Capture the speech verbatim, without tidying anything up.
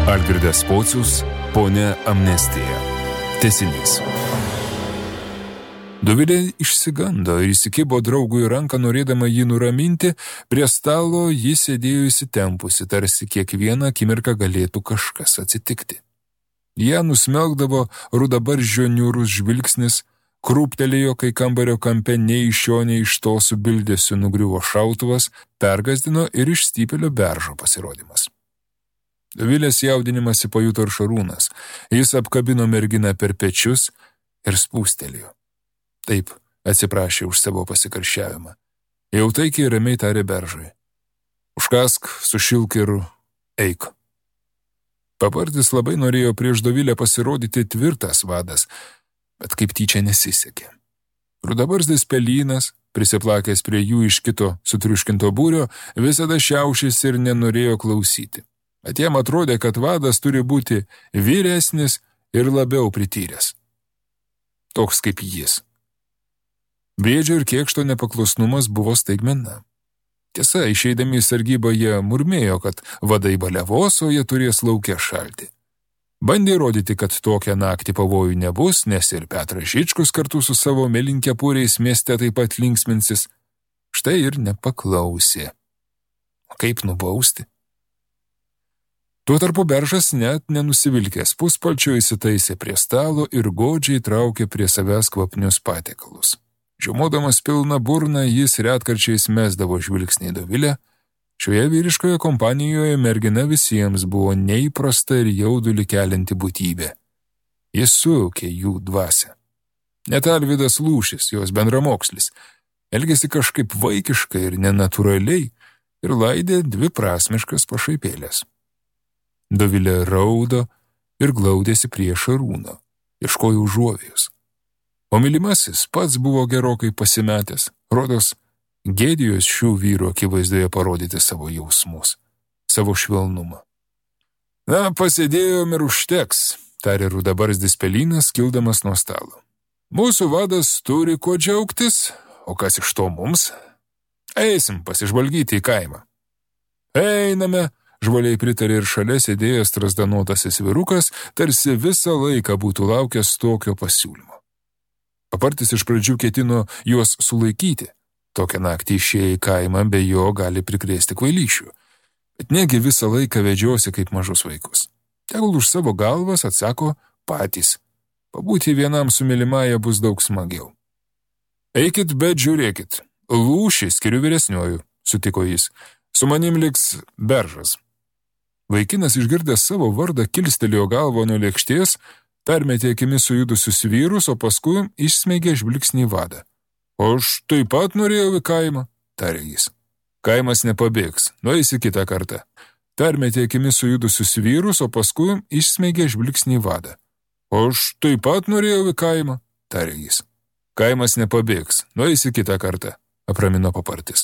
Algirdas Pocius, Ponia Amnestija. Tęsinys. Dovilė išsigando ir įsikibo draugui ranką, norėdama jį nuraminti. Prie stalo ji sėdėjo įsitempusi, tarsi kiekvieną akimirką galėtų kažkas atsitikti. Ją nusmelkdavo rudabarzdžio niūrus žvilgsnis, krūptelėjo, kai kambario kampe nei iš šio, nei iš to su bildesiu nugriuvo šautuvas, pergazdino ir iš stypelio beržo pasirodymas. Dovilės jaudinimąsi pajuto ir Šarūnas. Jis apkabino merginą per pečius ir spūstelėjo. Taip, atsiprašė už savo pasikarščiavimą. Jau taikiai ramiai tarė beržui. Užkask, sušilk ir eik. Papartis labai norėjo prieš Dovilę pasirodyti tvirtas vadas, bet kaip tyčia nesisekė. Rudabarzdis pelynas, prisiplakęs prie jų iš kito sutriuškinto būrio, visada šiaušėsi ir nenorėjo klausyti. Bet jam atrodė, kad vadas turi būti vyresnis ir labiau prityręs. Toks kaip jis. Briedžio ir Kėkšto nepaklusnumas buvo staigmena. Tiesa, išeidami į sargybą jie murmėjo, kad vadai baliavos, o jie turės lauke šalti. Bandė įrodyti, kad tokią naktį pavojų nebus, nes ir Petras Žičkus kartu su savo mėlynkepuriais mieste taip pat linksminsis. Štai ir nepaklausė. O kaip nubausti? Tuo tarpu beržas net nenusivilkęs puspalčio įsitaisė prie stalo ir godžiai traukė prie savęs kvapnius patiekalus. Žiaumodamas pilną burną, jis retkarčiais mesdavo žvilgsnį į Dovilę. Šioje vyriškoje kompanijoje mergina visiems buvo neįprasta ir jaudulį kelianti būtybė. Jis sujaukė jų dvasią. Net Alvydas Lūšis, jos bendramokslis, elgėsi kažkaip vaikiškai ir nenatūraliai ir laidė dviprasmiškas pašaipėlės. Dovilė raudo ir glaudėsi prie Šarūno, ieškojo užuovėjos. O mylimasis pats buvo gerokai pasimetęs, rodos gėdijos šių vyrų akivaizdoje parodyti savo jausmus, savo švelnumą. Na, pasėdėjom ir užteks, tarė rudabarzdis pelynas, kildamas nuo stalo. Mūsų vadas turi kuo džiaugtis, o kas iš to mums? Eisim pasižvalgyti į kaimą. Einame, žvaliai pritarė ir šalia sėdėjęs strazdanotasis vyrukas, tarsi visą laiką būtų laukęs tokio pasiūlymo. Papartis iš pradžių ketino juos sulaikyti. Tokią naktį išėję į kaimą be jo gali prikrėsti kvailyšių. Bet negi visą laiką vedžiosi kaip mažus vaikus. Tegul už savo galvas atsako patys. Pabūti vienam su mylimąja bus daug smagiau. Eikit, bet žiūrėkit. Lūšį skiriu vyresniuoju, sutiko jis. Su manim liks beržas. Vaikinas išgirdęs savo vardą kilstelėjo galvą nuo lėkštės, permetė akimis sujudusius vyrus, o paskui išsmeigė žvilgsnį į vadą. Aš taip pat norėjau į kaimą, tarė jis. Kaimas nepabėgs, nueisi kitą kartą. Permetė akimis sujudusius vyrus, o paskui išsmeigė žvilgsnį į vadą. Aš taip pat norėjau į kaimą, tarė jis. Kaimas nepabėgs, nueisi kitą kartą, apramino papartis.